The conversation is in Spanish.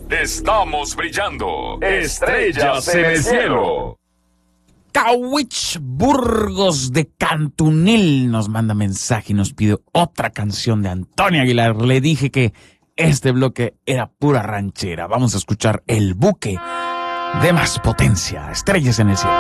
Estamos brillando. Estrellas en el cielo. Cawich Burgos de Cantunil nos manda mensaje y nos pide otra canción de Antonio Aguilar. Le dije que este bloque era pura ranchera. Vamos a escuchar El Buque de Más Potencia. Estrellas en el cielo.